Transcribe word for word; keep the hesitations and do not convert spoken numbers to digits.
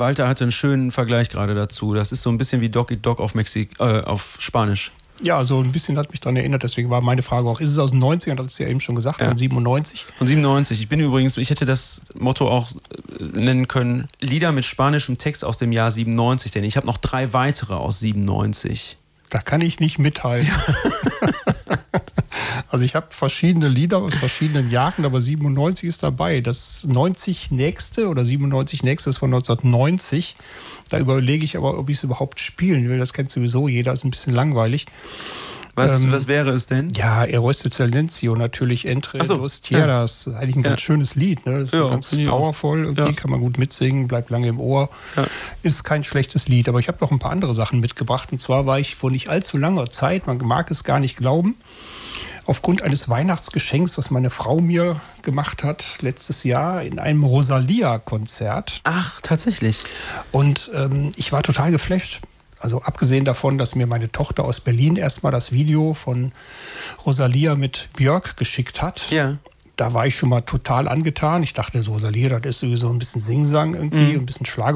Walter hatte einen schönen Vergleich gerade dazu. Das ist so ein bisschen wie Dog Eat Dog auf, Mexik äh, auf Spanisch. Ja, so ein bisschen hat mich daran erinnert, deswegen war meine Frage auch, ist es aus den neunzigern, das hast du ja eben schon gesagt, ja. von siebenundneunzig? Von siebenundneunzig. Ich bin übrigens, ich hätte das Motto auch nennen können, Lieder mit spanischem Text aus dem Jahr siebenundneunzig, denn ich habe noch drei weitere aus siebenundneunzig. Da kann ich nicht mithalten. Ja. Also ich habe verschiedene Lieder aus verschiedenen Jahren, aber siebenundneunzig ist dabei. Das neunzig nächste oder siebenundneunzig nächste ist von neunzehnhundertneunzig. Da überlege ich aber, ob ich es überhaupt spielen will. Das kennt sowieso jeder, ist ein bisschen langweilig. Was, ähm, was wäre es denn? Ja, Eros de Silencio natürlich, Entre so, dos Tierras. Ja. Eigentlich ein ganz ja. schönes Lied. Ne? Das ist ja, ganz powerful, irgendwie ja. kann man gut mitsingen, bleibt lange im Ohr. Ja. Ist kein schlechtes Lied, aber ich habe noch ein paar andere Sachen mitgebracht. Und zwar war ich vor nicht allzu langer Zeit, man mag es gar nicht glauben, aufgrund eines Weihnachtsgeschenks, was meine Frau mir gemacht hat letztes Jahr in einem Rosalia-Konzert. Ach, tatsächlich. Und ähm, ich war total geflasht. Also abgesehen davon, dass mir meine Tochter aus Berlin erstmal das Video von Rosalia mit Björk geschickt hat. Ja. Da war ich schon mal total angetan. Ich dachte, Rosalia, das ist sowieso ein bisschen Singsang irgendwie, mhm. ein bisschen Schlager.